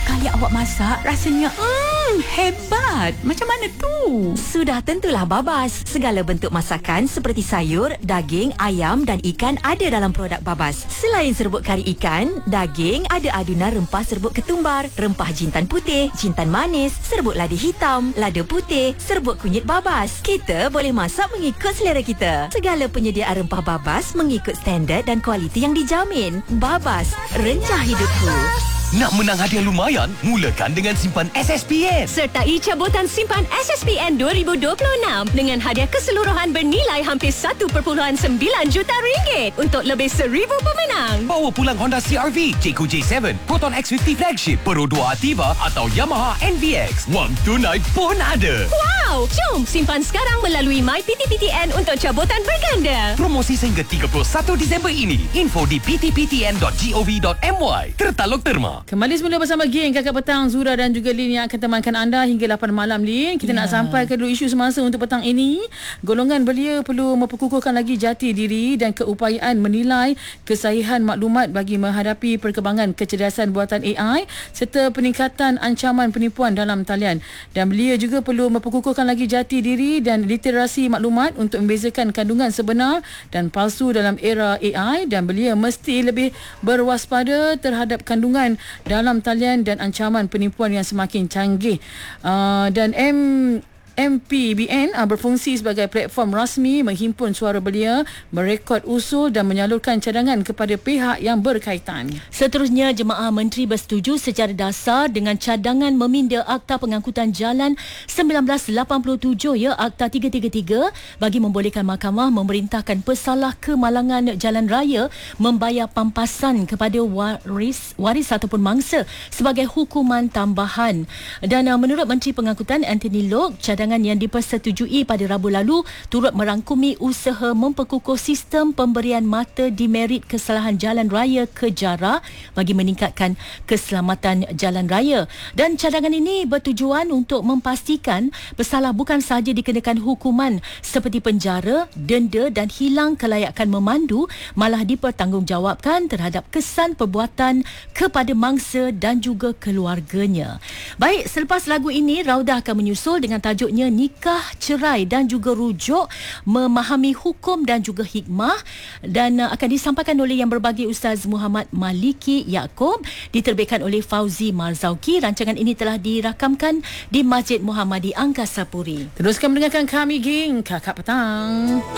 sekali awak masak, rasanya hebat. Macam mana tu? Sudah tentulah Babas. Segala bentuk masakan seperti sayur, daging, ayam dan ikan ada dalam produk Babas. Selain serbuk kari ikan, daging, ada adunan rempah serbuk ketumbar, rempah jintan putih, jintan manis, serbuk lada hitam, lada putih, serbuk kunyit Babas. Kita boleh masak mengikut selera kita. Segala penyediaan rempah Babas mengikut standard dan kualiti yang dijamin. Babas, rencah hidupku. Nak menang hadiah lumayan? Mulakan dengan simpan SSPN. Sertai cabutan simpan SSPN 2026 dengan hadiah keseluruhan bernilai hampir 1.9 juta ringgit untuk lebih 1,000 pemenang. Bawa pulang Honda CR-V, Jayco J7, Proton X50 Flagship, Pro 2 Ativa atau Yamaha NVX. Wang tunai pun ada. Wow! Jom simpan sekarang melalui MyPTPTN untuk cabutan berganda. Promosi sehingga 31 Disember ini. Info di ptptn.gov.my. Tertaluk terma. Kembali semula bersama geng Kakak Petang, Zura dan juga Lin yang akan temankan anda hingga 8 malam, Lin. Kita nak sampai ke dulu isu semasa untuk petang ini. Golongan belia perlu memperkukuhkan lagi jati diri dan keupayaan menilai kesahihan maklumat bagi menghadapi perkembangan kecerdasan buatan AI serta peningkatan ancaman penipuan dalam talian. Dan belia juga perlu memperkukuhkan lagi jati diri dan literasi maklumat untuk membezakan kandungan sebenar dan palsu dalam era AI, dan belia mesti lebih berwaspada terhadap kandungan dalam talian dan ancaman penipuan yang semakin canggih. Dan MPBN berfungsi sebagai platform rasmi menghimpun suara belia, merekod usul dan menyalurkan cadangan kepada pihak yang berkaitan. Seterusnya, Jemaah Menteri bersetuju secara dasar dengan cadangan meminda Akta Pengangkutan Jalan 1987 Akta 333 bagi membolehkan mahkamah memerintahkan pesalah kemalangan jalan raya membayar pampasan kepada waris ataupun mangsa sebagai hukuman tambahan. Dan menurut Menteri Pengangkutan Anthony Loke, cadangan yang dipersetujui pada Rabu lalu turut merangkumi usaha memperkukuh sistem pemberian mata demerit kesalahan jalan raya kejara bagi meningkatkan keselamatan jalan raya. Dan cadangan ini bertujuan untuk memastikan pesalah bukan sahaja dikenakan hukuman seperti penjara, denda dan hilang kelayakan memandu, malah dipertanggungjawabkan terhadap kesan perbuatan kepada mangsa dan juga keluarganya. Baik, selepas lagu ini Raudah akan menyusul dengan tajuknya Nikah, Cerai dan juga Rujuk, Memahami Hukum dan juga Hikmah, dan akan disampaikan oleh yang berbagi Ustaz Muhammad Maliki Yaakob, diterbitkan oleh Fauzi Marzauki. Rancangan ini telah dirakamkan di Masjid Muhammadi Angkasa Puri. Teruskan mendengarkan kami, geng Kakak Petang.